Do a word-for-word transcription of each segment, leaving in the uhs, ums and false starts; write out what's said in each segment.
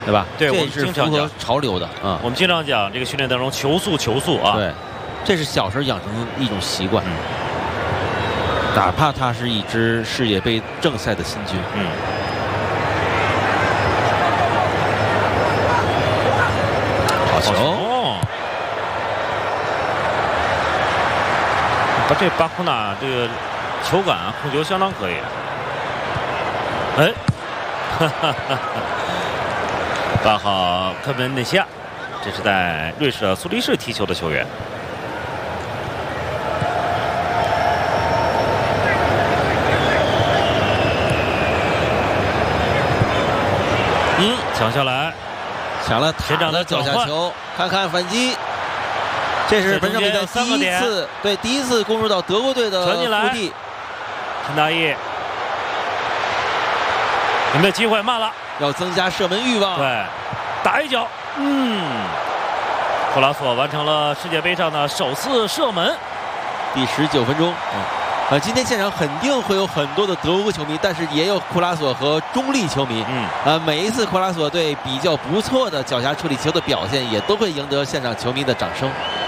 对吧？ 对，我这们是符合潮流的啊。 我们经常讲这个训练当中求速求速啊。 对，这是小时候养成的一种习惯。 嗯， 哪怕他是一支世界杯正赛的新军。 嗯。 好球！ 哦，把这巴库纳这个球感啊，控球相当可以。哎，哈哈哈哈。八号科文内西亚，这是在瑞士的苏黎世踢球的球员。嗯，抢下来， 抢了前场的脚下球，看看反击。这是本场比赛第一次，对，第一次攻入到德国队的腹地。 陈大义有没有机会？慢了。 要增加射门欲望， 对，打一脚，嗯，库拉索完成了世界杯上的首次射门。 第十九分钟，嗯，呃，今天现场肯定会有很多的德国球迷，但是也有库拉索和中立球迷， 嗯， 呃，每一次库拉索队比较不错的脚下处理球的表现，也都会赢得现场球迷的掌声。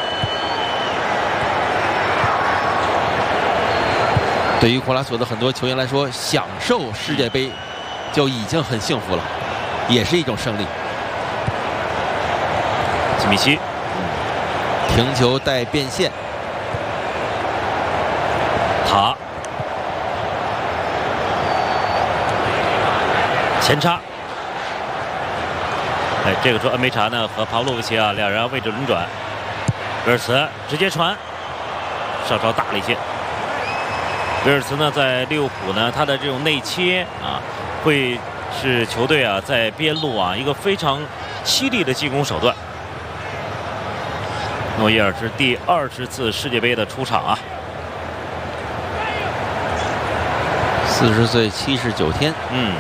对于库拉索的很多球员来说，享受世界杯就已经很幸福了，也是一种胜利。 基米希， 嗯，停球带变线， 塔前插，哎，这个时候恩梅查呢和帕布洛维奇啊两人位置轮转，威尔茨直接传，稍稍大了一些。威尔茨呢在利物浦呢，他的这种内切啊，会是球队啊在边路啊一个非常犀利的进攻手段。诺伊尔是第二十次世界杯的出场啊， 四十岁七十九天， 嗯。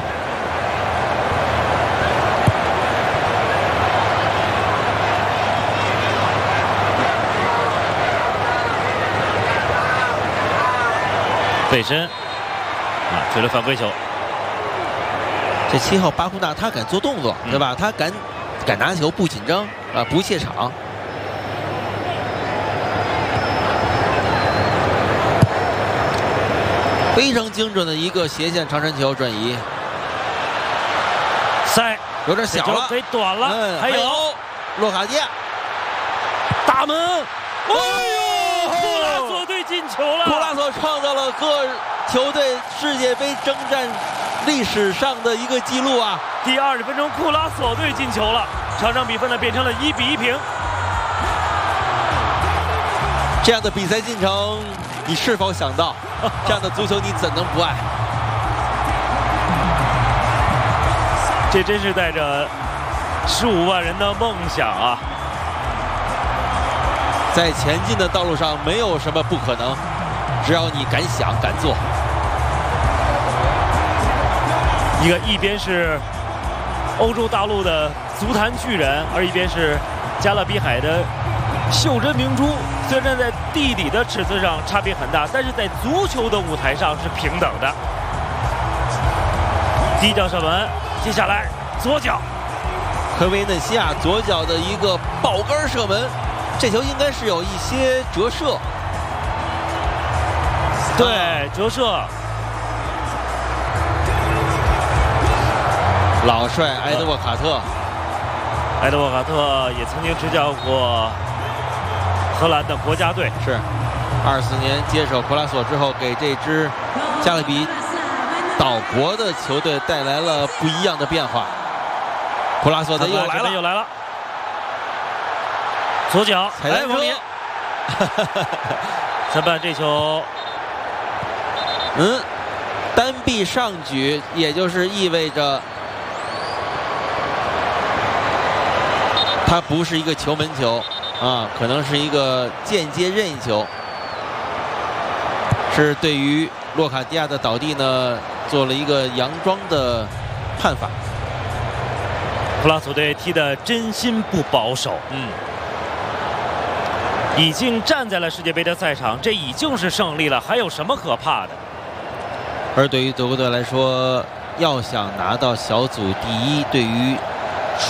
背身啊，吹了犯规球。 这七号巴库纳他敢做动作，对吧？嗯、他敢敢拿球，不紧张啊，不怯场。非常精准的一个斜线长传球转移， 塞有点小了， 给短了。嗯、还有洛卡迪亚大门，哎呦，库拉索队进球了！ 库拉索创造了各球队世界杯征战历史上的一个记录啊！ 第二十分钟，库拉索队进球了，场上比分呢变成了一比一平。 这样的比赛进程，你是否想到？这样的足球你怎能不爱？ 这真是带着十五万人的梦想啊！ 在前进的道路上，没有什么不可能，只要你敢想敢做。 一个一边是欧洲大陆的足坛巨人，而一边是加勒比海的袖珍明珠。虽然在地理的尺寸上差别很大，但是在足球的舞台上是平等的。第一脚射门，接下来左脚， 科维内西亚左脚的一个爆杆射门，这球应该是有一些折射。 对，折射。 老帅埃德沃卡特， 埃德沃卡特也曾经执教过荷兰的国家队， 是二四年接手库拉索之后，给这支加勒比岛国的球队带来了不一样的变化。库拉索的又来了， 又来了，左脚踩单车， 裁判这球， 嗯，单臂上举，也就是意味着它不是一个球门球。啊，可能是一个间接任意球，是对于洛卡迪亚的倒地呢做了一个佯装的判罚。 库拉索队踢得真心不保守，嗯，已经站在了世界杯的赛场，这已经是胜利了，还有什么可怕的？ 而对于德国队来说，要想拿到小组第一，对于